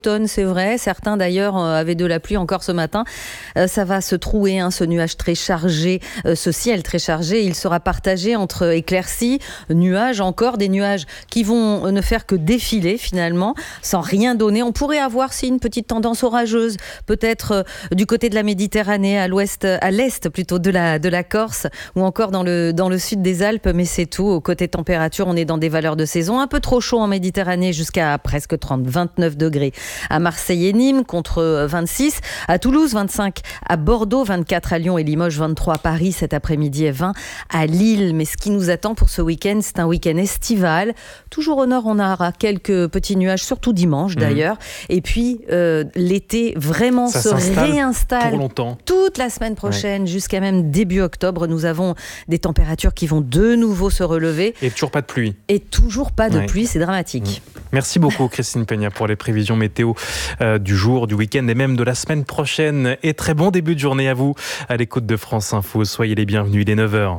C'est vrai, certains d'ailleurs avaient de la pluie encore ce matin. Ça va se trouer, ce nuage très chargé, ce ciel très chargé. Il sera partagé entre éclaircies, nuages, encore des nuages qui vont ne faire que défiler finalement, sans rien donner. On pourrait avoir une petite tendance orageuse, peut-être du côté de la Méditerranée, à l'est plutôt de la Corse, ou encore dans le sud des Alpes, mais c'est tout. Au côté température, on est dans des valeurs de saison, un peu trop chaud en Méditerranée, jusqu'à presque 29 degrés. À Marseille et Nîmes, contre 26. À Toulouse, 25. À Bordeaux, 24. À Lyon et Limoges, 23. À Paris, cet après-midi, 20. À Lille. Mais ce qui nous attend pour ce week-end, c'est un week-end estival. Toujours au nord, on aura quelques petits nuages, surtout dimanche d'ailleurs. Et puis, l'été vraiment se réinstalle pour longtemps. Toute la semaine prochaine, jusqu'à même début octobre. Nous avons des températures qui vont de nouveau se relever. Et toujours pas de pluie. Et toujours pas de pluie, c'est dramatique. Merci beaucoup Christine Peña pour les prévisions météo du jour, du week-end et même de la semaine prochaine. Et très bon début de journée à vous à l'écoute de France Info. Soyez les bienvenus, il est 9h.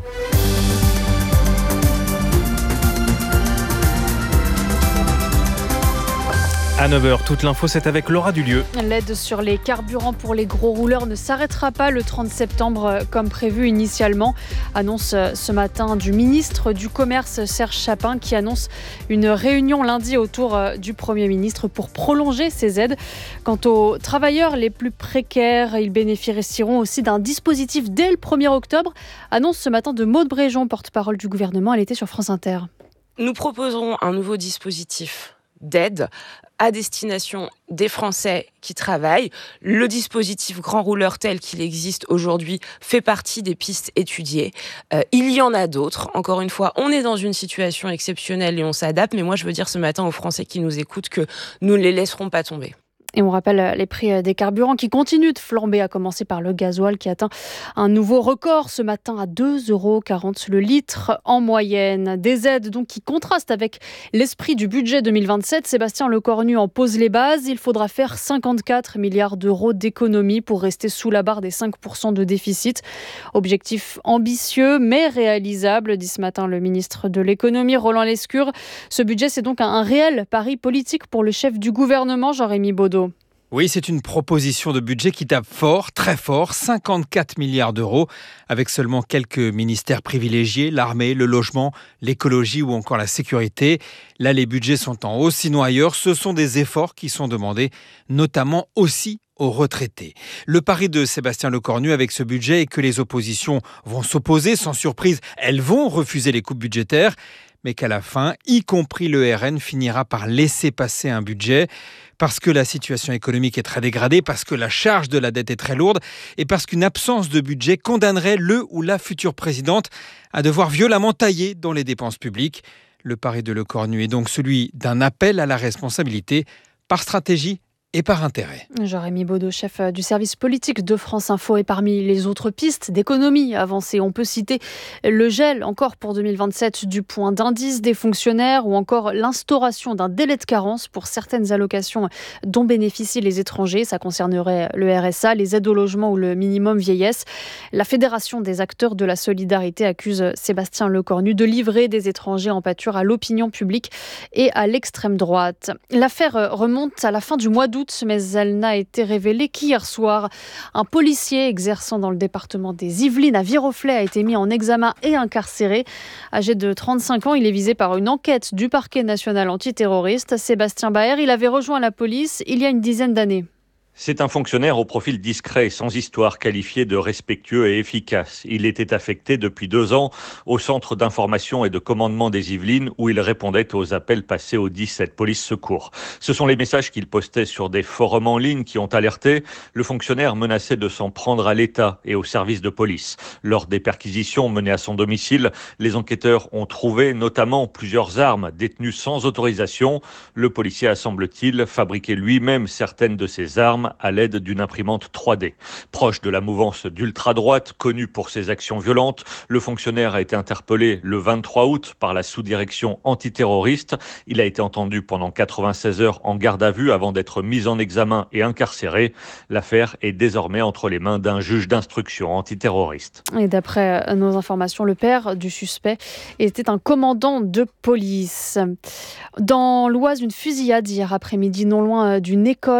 À 9h, toute l'info, c'est avec Laura Dulieu. L'aide sur les carburants pour les gros rouleurs ne s'arrêtera pas le 30 septembre comme prévu initialement. Annonce ce matin du ministre du Commerce Serge Chapin qui annonce une réunion lundi autour du Premier ministre pour prolonger ces aides. Quant aux travailleurs les plus précaires, ils bénéficieront aussi d'un dispositif dès le 1er octobre. Annonce ce matin de Maude Bréjon, porte-parole du gouvernement. Elle était sur France Inter. Nous proposerons un nouveau dispositif d'aide à destination des Français qui travaillent. Le dispositif grand rouleur tel qu'il existe aujourd'hui fait partie des pistes étudiées. Il y en a d'autres. Encore une fois, on est dans une situation exceptionnelle et on s'adapte. Mais moi, je veux dire ce matin aux Français qui nous écoutent que nous ne les laisserons pas tomber. Et on rappelle les prix des carburants qui continuent de flamber, à commencer par le gasoil qui atteint un nouveau record ce matin à 2,40 € le litre en moyenne. Des aides donc qui contrastent avec l'esprit du budget 2027. Sébastien Lecornu en pose les bases. Il faudra faire 54 milliards d'euros d'économies pour rester sous la barre des 5% de déficit. Objectif ambitieux mais réalisable, dit ce matin le ministre de l'économie Roland Lescure. Ce budget, c'est donc un réel pari politique pour le chef du gouvernement, Jean-Rémy Baudot. Oui, c'est une proposition de budget qui tape fort, très fort, 54 milliards d'euros, avec seulement quelques ministères privilégiés, l'armée, le logement, l'écologie ou encore la sécurité. Là, les budgets sont en hausse, sinon ailleurs, ce sont des efforts qui sont demandés, notamment aussi aux retraités. Le pari de Sébastien Lecornu avec ce budget est que les oppositions vont s'opposer, sans surprise, elles vont refuser les coupes budgétaires, mais qu'à la fin, y compris le RN finira par laisser passer un budget parce que la situation économique est très dégradée, parce que la charge de la dette est très lourde et parce qu'une absence de budget condamnerait le ou la future présidente à devoir violemment tailler dans les dépenses publiques. Le pari de Lecornu est donc celui d'un appel à la responsabilité par stratégie et par intérêt. Jean-Rémy Baudot, chef du service politique de France Info. Et parmi les autres pistes d'économie avancées, on peut citer le gel encore pour 2027 du point d'indice des fonctionnaires ou encore l'instauration d'un délai de carence pour certaines allocations dont bénéficient les étrangers. Ça concernerait le RSA, les aides au logement ou le minimum vieillesse. La Fédération des acteurs de la solidarité accuse Sébastien Lecornu de livrer des étrangers en pâture à l'opinion publique et à l'extrême droite. L'affaire remonte à la fin du mois d'août, mais elle n'a été révélée qu'hier soir. Un policier exerçant dans le département des Yvelines à Viroflay a été mis en examen et incarcéré. Âgé de 35 ans, il est visé par une enquête du parquet national antiterroriste. Sébastien Baer, il avait rejoint la police il y a une dizaine d'années. C'est un fonctionnaire au profil discret, sans histoire, qualifié de respectueux et efficace. Il était affecté depuis 2 ans au centre d'information et de commandement des Yvelines où il répondait aux appels passés au 17 police secours. Ce sont les messages qu'il postait sur des forums en ligne qui ont alerté. Le fonctionnaire menaçait de s'en prendre à l'État et aux services de police. Lors des perquisitions menées à son domicile, les enquêteurs ont trouvé notamment plusieurs armes détenues sans autorisation. Le policier a, semble-t-il, fabriqué lui-même certaines de ces armes à l'aide d'une imprimante 3D. Proche de la mouvance d'ultra-droite, connue pour ses actions violentes, le fonctionnaire a été interpellé le 23 août par la sous-direction antiterroriste. Il a été entendu pendant 96 heures en garde à vue avant d'être mis en examen et incarcéré. L'affaire est désormais entre les mains d'un juge d'instruction antiterroriste. Et d'après nos informations, le père du suspect était un commandant de police. Dans l'Oise, une fusillade hier après-midi, non loin d'une école.